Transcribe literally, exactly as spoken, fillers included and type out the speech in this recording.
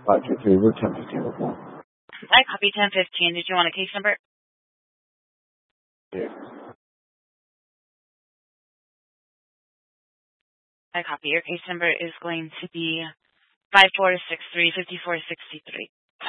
five two three, we're ten fifteen. I copy ten fifteen. Did you want a case number? Yeah. I copy. Your case number is going to be five four six three, five four six three.